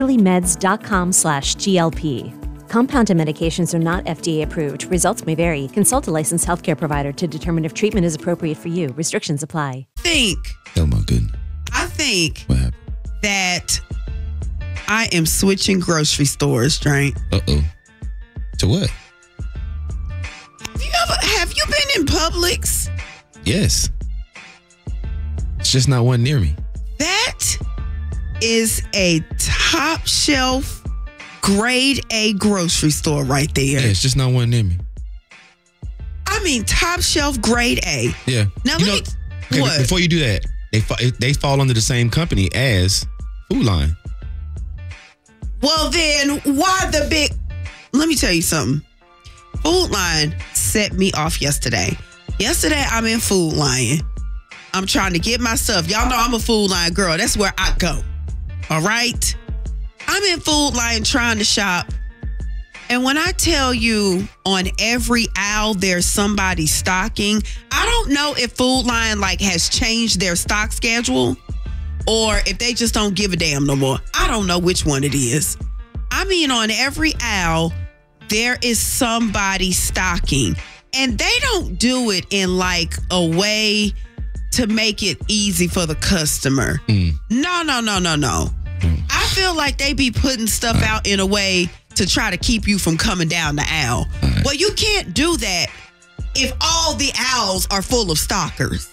meds.com/GLP. Compounded medications are not FDA approved. Results may vary. Consult a licensed healthcare provider to determine if treatment is appropriate for you. Restrictions apply. Oh my goodness. I think What happened? that I am switching grocery stores, Drake. Uh-oh. To what? Have you been in Publix? Yes. It's just not one near me. That is a top shelf grade A grocery store right there. Yeah, it's just not one near me. I mean, top shelf grade A. Yeah. Now, Okay, what? before you do that, they fall under the same company as Food Line. Well, then why the big... Let me tell you something. Food Line set me off yesterday. Yesterday, I'm in Food Line. I'm trying to get my stuff. Y'all know I'm a Food Line girl. That's where I go. All right? I'm in Food Line trying to shop. And when I tell you on every aisle there's somebody stocking, I don't know if Food Line has changed their stock schedule or if they just don't give a damn no more. I don't know which one it is. I mean, on every aisle, there is somebody stocking. And they don't do it in a way to make it easy for the customer. No. I feel like they be putting stuff out in a way to try to keep you from coming down the aisle. Well, you can't do that if all the aisles are full of stockers.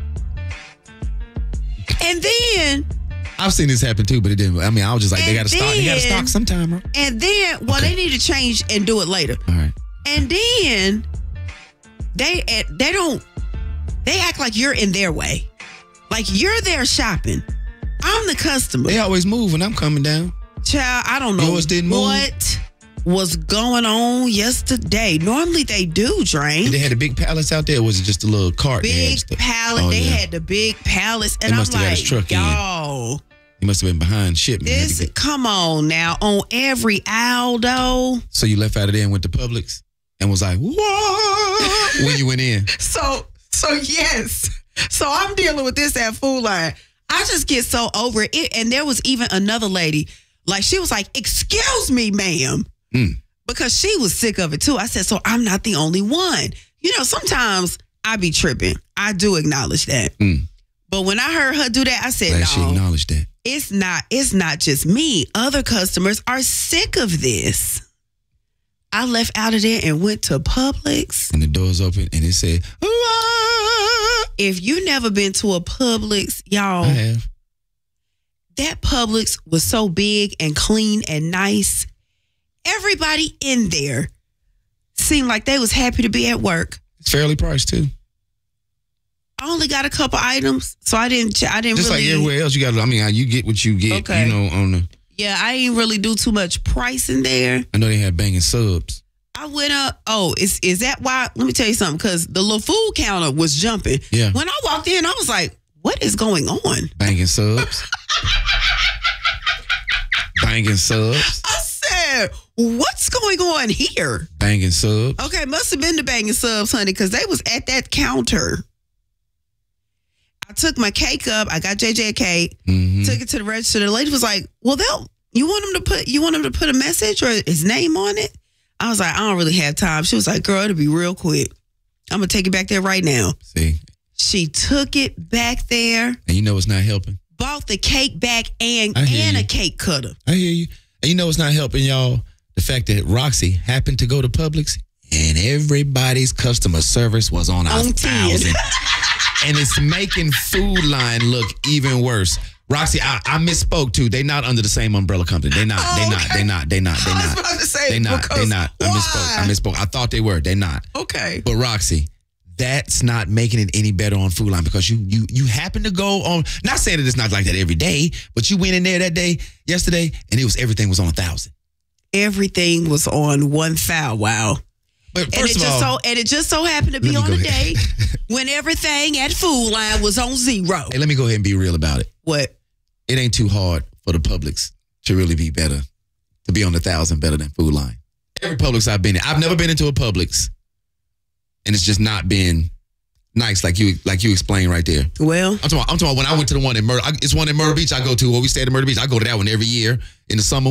And then... I've seen this happen too, but it didn't. I mean, I was just like, they got to stock sometime, bro. And then, they need to change and do it later. All right. And then they act like you're in their way. Like you're there shopping. I'm the customer. They always move when I'm coming down. Child, I don't know Yours didn't move? what was going on yesterday. Normally they do, Drain. And they had the big pallets out there, or was it just a little cart? Big pallet. They had the big pallets. And They I'm must have got his like, truck in. y'all. He must have been behind shipment. Come on now. On every aisle, though. So you left out of there and went to Publix and was like, what? When you went in. So yes. So I'm dealing with this at Food Line. I just get so over it. And there was even another lady, she was like, excuse me, ma'am. Because she was sick of it too. I said, so I'm not the only one. Sometimes I be tripping. I do acknowledge that. But when I heard her do that, I said, Glad she acknowledged that. It's not just me. Other customers are sick of this. I left out of there and went to Publix. And the doors open and it said, if you never been to a Publix, y'all, I have. That Publix was so big and clean and nice. Everybody in there seemed like they was happy to be at work. It's fairly priced too. I only got a couple items, so I didn't Just really. like everywhere else, you get what you get, Okay. on the. Yeah, I didn't really do too much pricing there. I know they had banging subs. I went up. Oh, is that why? Let me tell you something, because the little food counter was jumping. Yeah. When I walked in, I was like, what is going on? Banging subs. Banging subs. I said, what's going on here? Banging subs. Okay, must have been the banging subs, honey, because they was at that counter. I took my cake up. I got JJ a cake. Took it to the register. The lady was like, "Well, you want him to put a message or his name on it?" I was like, "I don't really have time." She was like, "Girl, it'll be real quick. I'm gonna take it back there right now." See, she took it back there. And it's not helping. Bought the cake back and you. a cake cutter. I hear you. And it's not helping y'all. The fact that Roxy happened to go to Publix and everybody's customer service was on 1,000. And it's making Food Line look even worse. Roxy, I misspoke too. They not under the same umbrella company. They not. They not. They not. I was about to say, They not. why? I misspoke. I thought they were. They not. Okay. But Roxy, that's not making it any better on Food Line because you happen to go on. Not saying that it's not like that every day, but you went in there that day yesterday, and everything was on 1,000. Everything was on 1,000. Wow. But first of all, it just so happened to be on a day when everything at Food Line was on 0. Hey, let me go ahead and be real about it. What? It ain't too hard for the Publix to really be better, to be on 1,000 better than Food Line. Every Publix I've been in, I've never been into a Publix, and it's just not been nice, like you explained right there. Well, I'm talking about when I went to the one in Myrtle. It's one in Myrtle Beach I go to, or we stayed in Myrtle Beach. I go to that one every year in the summer.